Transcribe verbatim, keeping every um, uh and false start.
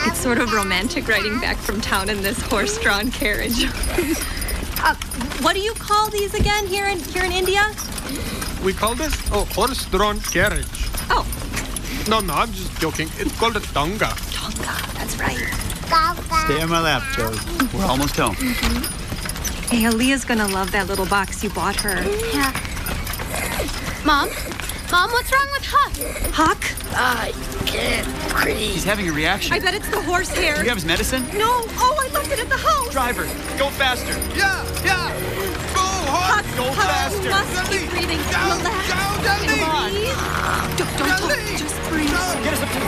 It's sort of romantic riding back from town in this horse-drawn carriage. uh, what do you call these again here in here in India? We call this a horse-drawn carriage. Oh. No, no, I'm just joking. It's called a donga. Donga, that's right. Stay on my lap, Joe. We're almost home. Mm-hmm. Hey, Aaliyah's gonna love that little box you bought her. Yeah. Mom? Mom, what's wrong with Huck? Huck? I can't breathe. He's having a reaction. I bet it's the horsehair. Do you have his medicine? No. Oh, I left it at the house. Driver, go faster. Yeah, yeah. Go, Huck, horse. Go Huck, faster. you must keep breathing. Go, Relax. go, Jaldi. Breathe. Don't, don't talk. Jaldi. Just breathe. Get us up to